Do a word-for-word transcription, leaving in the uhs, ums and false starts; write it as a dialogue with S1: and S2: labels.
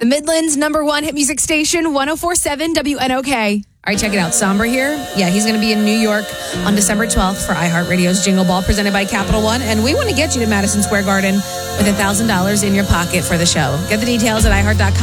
S1: The Midland's number one hit music station, one oh four point seven W N O K. All right, check it out. Somber here. Yeah, he's going to be in New York on December twelfth for iHeartRadio's Jingle Ball presented by Capital One. And we want to get you to Madison Square Garden with one thousand dollars in your pocket for the show. Get the details at i heart dot com.